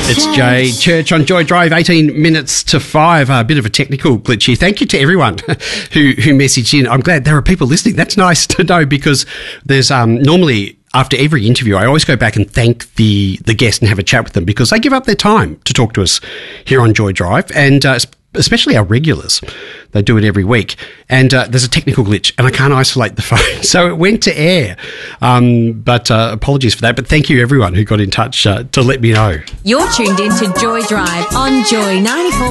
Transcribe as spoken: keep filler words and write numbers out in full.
It's Jay Church on Joy Drive, eighteen minutes to five. A bit of a technical glitch here. Thank you to everyone who who messaged in. I'm glad there are people listening. That's nice to know, because there's um, normally, after every interview, I always go back and thank the, the guest and have a chat with them, because they give up their time to talk to us here on Joy Drive, and uh, especially our regulars. They do it every week. And uh, there's a technical glitch, and I can't isolate the phone. So it went to air. Um, but uh, apologies for that. But thank you, everyone who got in touch uh, to let me know. You're tuned in to Joy Drive on Joy ninety-four.